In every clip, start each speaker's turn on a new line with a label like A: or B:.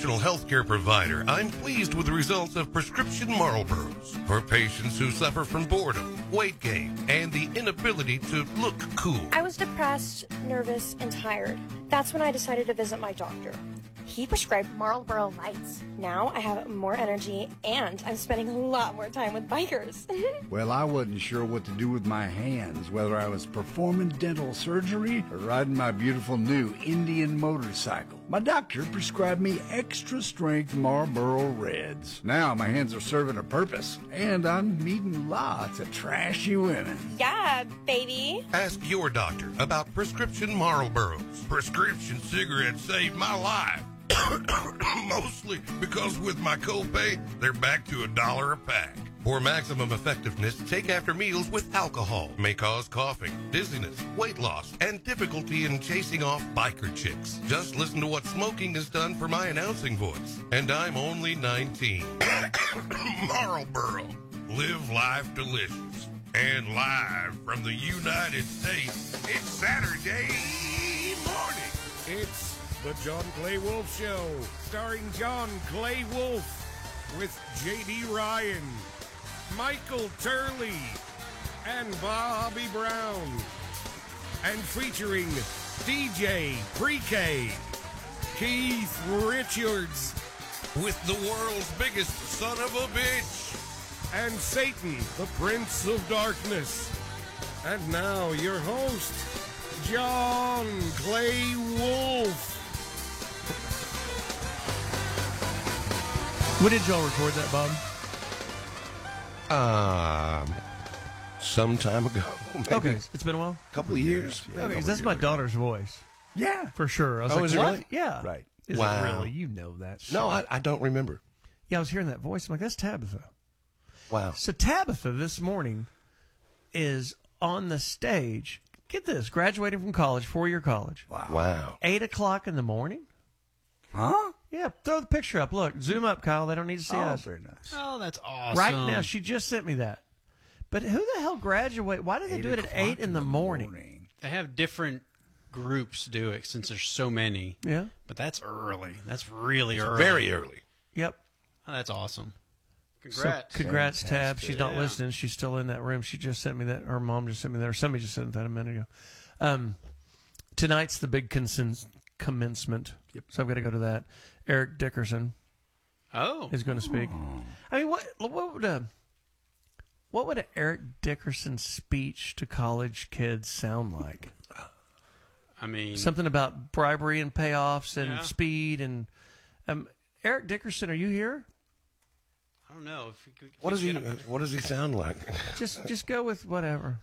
A: professional healthcare provider, I'm pleased with the results of prescription Marlboros for patients who suffer from boredom, weight gain, and the inability to look cool.
B: I was depressed, nervous, and tired. That's when I decided to visit my doctor. He prescribed Marlboro Lights. Now I have more energy, and I'm spending a lot more time with bikers.
C: Well, I wasn't sure what to do with my hands, whether I was performing dental surgery or riding my beautiful new Indian motorcycle. My doctor prescribed me extra-strength Marlboro Reds. Now my hands are serving a purpose, and I'm meeting lots of trashy women.
B: Yeah, baby.
A: Ask your doctor about prescription Marlboros. Prescription cigarettes saved my life. Mostly because with my copay, they're back to $1 a pack. For maximum effectiveness, take after meals with alcohol. May cause coughing, dizziness, weight loss, and difficulty in chasing off biker chicks. Just listen to what smoking has done for my announcing voice. And I'm only 19. Marlboro. Live life delicious. And live from the United States, it's Saturday morning. It's the John Clay Wolf Show, starring John Clay Wolf with J.D. Ryan, Michael Turley, and Bobby Brown, and featuring DJ Pre-K, Keith Richards, with the world's biggest son of a bitch, and Satan, the Prince of Darkness. And now your host, John Clay Wolf.
D: When did y'all record that, Bob?
A: Some time ago. Maybe
D: Okay, it's been a while.
A: a couple of years.
D: Okay, 'cause that's my daughter's voice
C: Yeah.
D: for sure. I was
A: Oh,
D: like,
A: is it
D: what?
A: really?
D: Yeah,
C: Right.
D: Is
A: Wow.
D: it really? You know that? Shit.
A: No, I don't remember.
D: Yeah, I was hearing that voice. I'm like, that's Tabitha.
A: Wow.
D: So Tabitha this morning is on the stage. Get this, graduating from college, 4-year college.
A: Wow.
D: 8:00 in the morning.
C: Huh?
D: Yeah, throw the picture up. Look, zoom up, Kyle. They don't need to see us.
C: Very nice.
E: Oh, that's awesome.
D: Right now, she just sent me that. But who the hell graduate? Why do they do it at 8 in the morning?
E: They have different groups do it since there's so many.
D: Yeah.
E: But that's early. That's really early.
A: Very early.
D: Yep.
E: Oh, that's awesome.
D: So,
E: Congrats.
D: congrats, Tab.
C: Fantastic.
D: She's not
E: Yeah.
D: listening. She's still in that room. She just sent me that. Her mom just sent me that. Or somebody just sent that a minute ago. Tonight's the big commencement.
C: Yep.
D: So I've got to go to that. Eric Dickerson
E: Oh.
D: is going to speak. I mean, what would an Eric Dickerson speech to college kids sound like?
E: I mean,
D: Something about bribery and payoffs and
E: Yeah.
D: speed and Eric Dickerson, are you here?
E: I don't know. If we could,
A: What does he sound like?
D: Just go with whatever.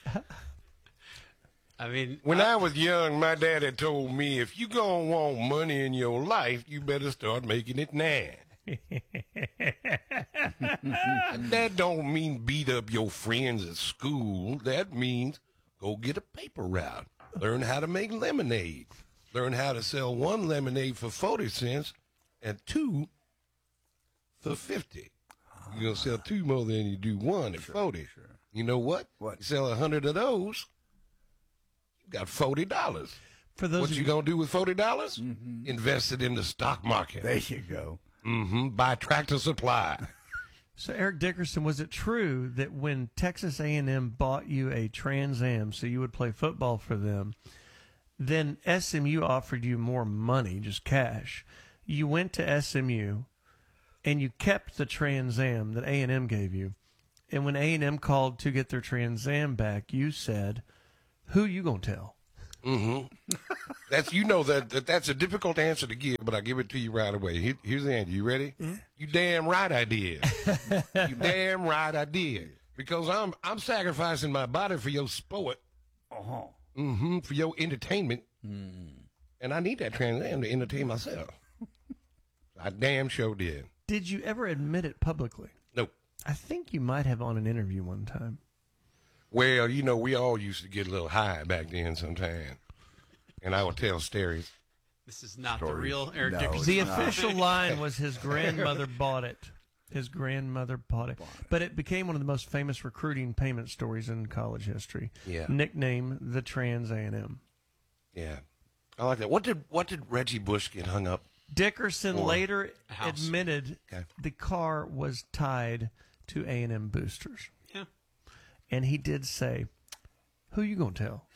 E: I mean,
A: When I was young, my daddy told me, if you gonna want money in your life, you better start making it now. And that don't mean beat up your friends at school. That means go get a paper route. Learn how to make lemonade. Learn how to sell one lemonade for 40 cents and two for 50. You're going to sell two more than you do one at 40.
C: Sure.
A: You know what?
C: What?
A: You sell 100 of those, you got $40.
D: For those
A: What
D: of
A: you going to do with $40? Invest it in the stock market.
C: There you go.
A: Buy Tractor Supply.
D: So Eric Dickerson, was it true that when Texas A&M bought you a Trans Am so you would play football for them, then SMU offered you more money, just cash? You went to SMU and you kept the Trans Am that A&M gave you. And when A&M called to get their Trans Am back, you said, who you going to tell?
A: That's that's a difficult answer to give, but I give it to you right away. Here's the answer. You ready? Yeah. You damn right I did. You damn right I did. Because I'm sacrificing my body for your sport. For your entertainment. And I need that Trans Am to entertain myself. I damn sure did.
D: Did you ever admit it publicly?
A: Nope.
D: I think you might have on an interview one time.
A: Well, we all used to get a little high back then sometime. And I would tell stories.
E: this is not the real Eric
C: No,
E: Dickerson.
D: The official line was his grandmother bought it. His grandmother bought it. But it became one of the most famous recruiting payment stories in college history.
A: Yeah.
D: Nickname the Trans A&M.
A: Yeah. I like that. What did Reggie Bush get hung up
D: Dickerson later
E: a house.
D: admitted the car was tied to A&M boosters.
E: Yeah.
D: And he did say, who you going to tell?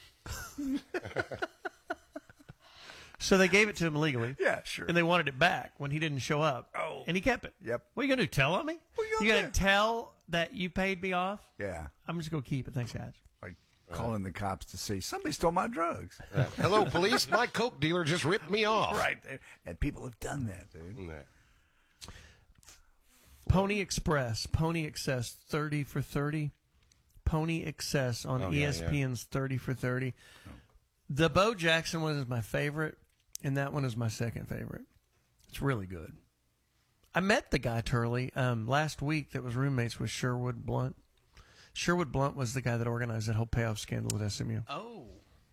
D: So they gave it to him legally.
C: Yeah, sure.
D: And they wanted it back when he didn't show up.
C: Oh.
D: And he kept it.
C: Yep.
D: What are you going to do, tell on me?
C: What you
D: You
C: gonna
D: going to tell that you paid me off?
C: Yeah.
D: I'm just going to keep it. Thanks, guys.
C: Like calling the cops to say, somebody stole my drugs.
A: Hello, police. My Coke dealer just ripped me off.
C: Right. And people have done that, dude.
D: Pony Express, Pony Excess, 30 for 30. Pony Excess on ESPN's 30 for 30. The Bo Jackson one is my favorite, and that one is my second favorite. It's really good. I met the guy, Turley, last week that was roommates with Sherwood Blunt. Sherwood Blunt was the guy that organized that whole payoff scandal with SMU.
E: Oh.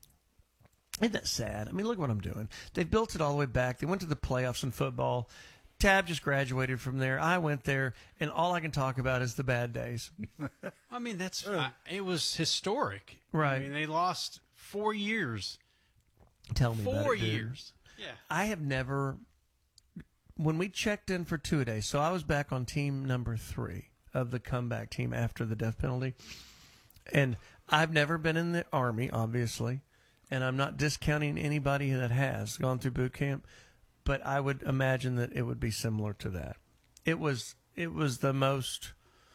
D: Isn't that sad? I mean, look what I'm doing. They've built it all the way back. They went to the playoffs in football. Tab just graduated from there. I went there, and all I can talk about is the bad days.
E: I mean, it was historic.
D: Right.
E: I mean, they lost 4 years.
D: Tell me about
E: 4
D: it, dude.
E: years. Yeah.
D: I have never, when we checked in for two-a-days, so I was back on team number 3 of the comeback team after the death penalty. And I've never been in the Army, obviously, and I'm not discounting anybody that has gone through boot camp, but I would imagine that it would be similar to that. It was the most,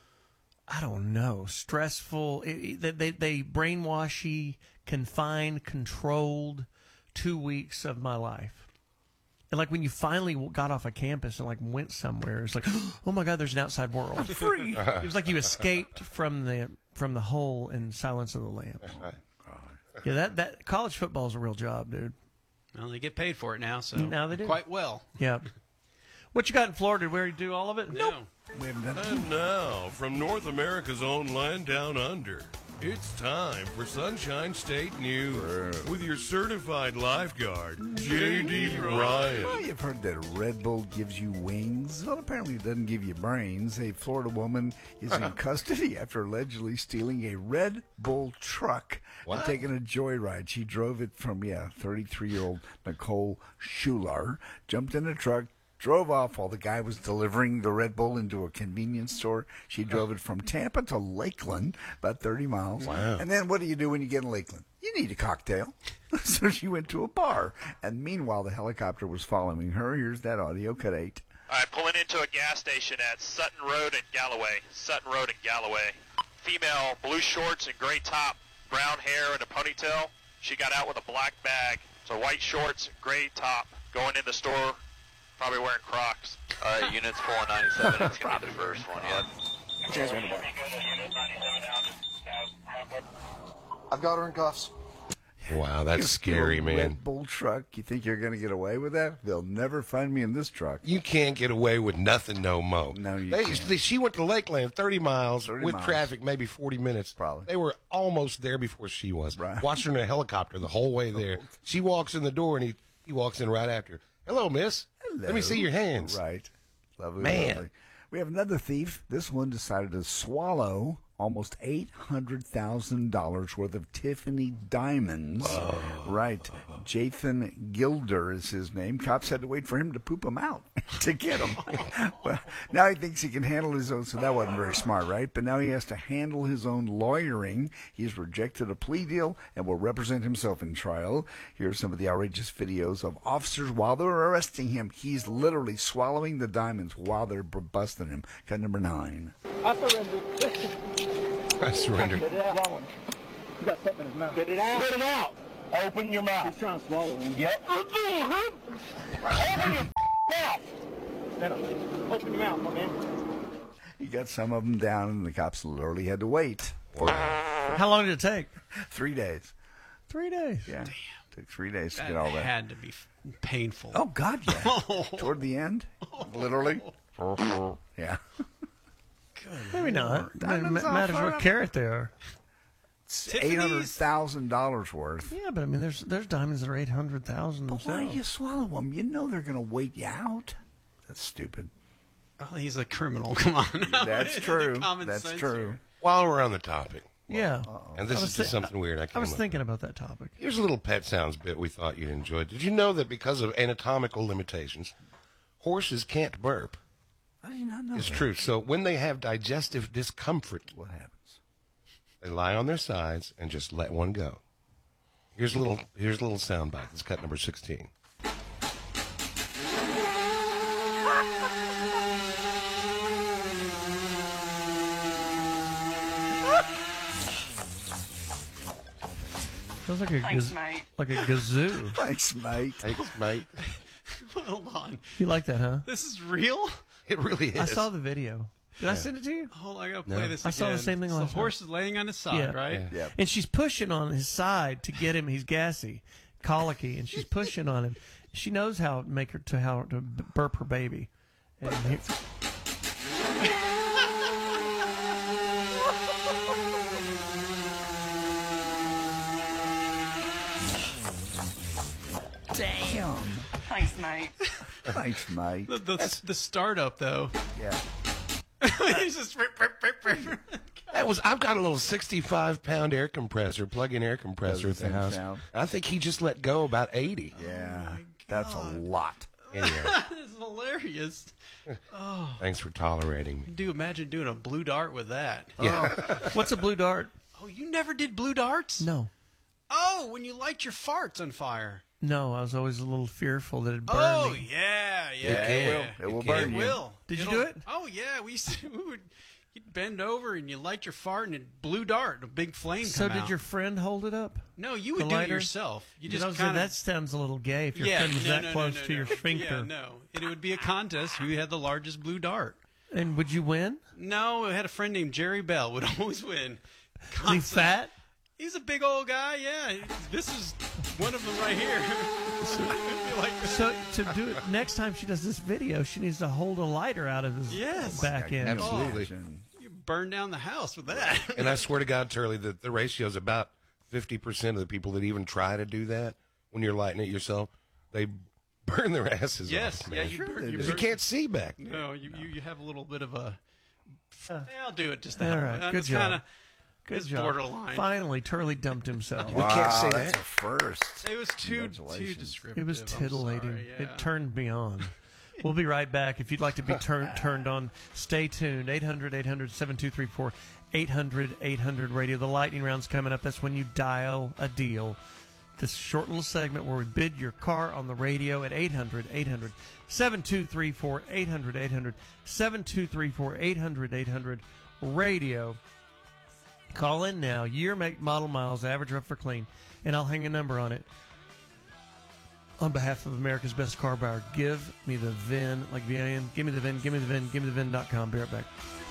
D: I don't know, stressful. They brainwashy, confined, controlled 2 weeks of my life. And like when you finally got off a campus and like went somewhere, it's like, oh my God, there's an outside world. Free. It was like you escaped from the hole in Silence of the Lambs. Yeah, that college football is a real job, dude.
E: Well, they get paid for it now, so
D: Now they do.
E: quite well.
D: Yeah. What you got in Florida? Did we already do all of it?
E: No.
C: We haven't done it.
A: And now, from North America's own land down under, it's time for Sunshine State News with your certified lifeguard, J.D.
C: Well,
A: Ryan.
C: you've heard that Red Bull gives you wings. Well, apparently it doesn't give you brains. A Florida woman is in custody after allegedly stealing a Red Bull truck and taking a joyride. She drove it from, 33-year-old Nicole Schuler, jumped in a truck, drove off while the guy was delivering the Red Bull into a convenience store. She drove it from Tampa to Lakeland, about 30 miles.
A: Wow.
C: And then what do you do when you get in Lakeland? You need a cocktail. So she went to a bar. And meanwhile, the helicopter was following her. Here's that audio, cut 8.
F: All right, pulling into a gas station at Sutton Road and Galloway. Sutton Road and Galloway. Female, blue shorts and gray top, brown hair and a ponytail. She got out with a black bag. So white shorts, gray top, going in the store. Probably wearing Crocs.
G: All right, units 497. That's going to be the first one, yep.
H: I've got her in cuffs.
A: Wow, that's scary, man.
C: Red Bull truck. You think you're going to get away with that? They'll never find me in this truck.
A: You can't get away with nothing no mo.
C: No, you can't.
A: She went to Lakeland 30 miles
C: 30
A: with
C: miles.
A: traffic, maybe 40 minutes.
C: Probably.
A: They were almost there before she was.
C: Right.
A: Watched her in a helicopter the whole way there. She walks in the door, and he walks in right after. Hello, miss.
C: Hello.
A: Let me see your hands.
C: Right. Lovely.
A: Man.
C: Lovely. We have another thief. This one decided to swallow almost $800,000 worth of Tiffany diamonds.
A: Whoa.
C: Right. Jathan Gilder is his name. Cops had to wait for him to poop them out to get them. Well, now he thinks he can handle his own, so that wasn't very smart, right? But now he has to handle his own lawyering. He's rejected a plea deal and will represent himself in trial. Here's some of the outrageous videos of officers while they're arresting him. He's literally swallowing the diamonds while they're busting him. Cut number 9.
I: I surrender.
A: I surrender.
I: Spit it out. You got something in his mouth. Spit it out. Spit it out. Open your mouth. He's trying to swallow him. Yep. Open your mouth. Open your mouth, my man.
C: He got some of them down, and the cops literally had to wait for
D: How long did it take?
C: 3 days.
D: 3 days.
C: Yeah. Took 3 days to
E: That
C: get all that.
E: had to be painful.
C: Oh, God, yeah. Toward the end, literally. Yeah.
D: Maybe not.
C: Diamonds off
D: Matters what
C: forever.
D: carat they are.
C: $800,000 worth.
D: Yeah, but I mean, there's diamonds that are 800,000
C: But why
D: themselves.
C: you swallow them? You know they're going to wait you out. That's stupid.
E: Well, he's a criminal. Come on.
C: That's
E: The
C: true.
E: common
C: That's
E: sense
C: true.
E: here.
A: While we're on the topic,
D: Yeah.
A: and this
D: I was
A: is just
D: thi-
A: something weird I came
D: I was
A: up
D: thinking about that topic.
A: Here's a little Pet Sounds bit we thought you'd enjoy. Did you know that because of anatomical limitations,
H: horses can't burp.
C: I did not know
H: It's
C: that.
H: true. So when they have digestive discomfort,
C: What happens?
H: they lie on their sides and just let one go. Here's a little sound bite. It's cut number 16.
D: Sounds like a like a gazoo.
C: Thanks, mate.
H: Thanks, mate.
E: Hold on.
D: You like that, huh?
E: This is real?
H: It really is.
D: I saw the video. Did I send it to you?
E: Hold on, I gotta play this
D: I
E: again.
D: saw the same thing
E: So
D: last
E: the horse is laying on his side,
D: Yeah.
E: right?
C: Yeah.
D: And she's pushing on his side to get him. He's gassy, colicky, and she's pushing on him. She knows how to burp her baby. And
C: Damn.
I: Thanks, mate.
C: Thanks, mate.
E: The startup though.
C: Yeah.
E: He's just rip, rip, rip, rip.
H: I've got a little 65-pound air compressor, plug-in air compressor at
C: Does the
H: the
C: same
H: house.
C: sound?
H: I think he just let go about 80.
C: Yeah. That's a lot.
H: Anyway,
E: This is hilarious.
H: thanks for tolerating me.
E: Imagine doing a blue dart with that.
D: what's a blue dart?
E: Oh, you never did blue darts?
D: No,
E: Oh, when you light your farts on fire.
D: no. I was always a little fearful that it'd burn
E: Oh,
D: me.
E: yeah.
C: It will burn
E: It
C: you.
E: will.
D: Did you
E: It'll-
D: do it?
E: Oh, yeah. You'd bend over and you light your fart and it blue dart, a big flame
D: So
E: come
D: did
E: out.
D: your friend hold it up?
E: No, you
D: the
E: would do it
D: lighter?
E: yourself. You
D: You
E: just
D: know,
E: kind of...
D: that sounds a little gay if your
E: Yeah,
D: friend was that
E: no,
D: close to your sphincter.
E: Yeah, no. It would be a contest who had the largest blue dart.
D: And would you win?
E: No, I had a friend named Jerry Bell would always win.
D: Is he fat?
E: He's a big old guy, yeah. This is one of them right here.
D: So to do it next time she does this video, she needs to hold a lighter out of his
E: Yes.
D: back end.
H: Absolutely.
E: You burn down the house with that.
H: And I swear to God, Turley, that the ratio is about 50% of the people that even try to do that when you're lighting it yourself, they burn their asses
E: Yes,
H: off,
E: yeah,
H: man.
E: you burn.
H: Because you can't see back there.
E: No, you have a little bit of a... I'll do it just
D: All
E: that.
D: right, good job.
E: Kinda,
D: Good
E: it's
D: job.
E: borderline.
D: Finally, Turley dumped himself.
H: We can't say
C: that's
H: that.
C: a first.
E: It was too
C: Congratulations.
E: descriptive.
D: It was
E: I'm
D: tittillating.
E: sorry, yeah.
D: It turned me on. We'll be right back. If you'd like to be turned on, stay tuned. 800-800-7234, 800-800-radio. The lightning round's coming up. That's when you dial a deal. This short little segment where we bid your car on the radio at 800-800-7234, 800-800-7234, 800-800 radio. Call in now. Year, make, model, miles, average, rough or clean, and I'll hang a number on it. On behalf of America's best car buyer, give me the VIN, like VIN. Give me the VIN, give me the VIN, give me the VIN.com. Be right back.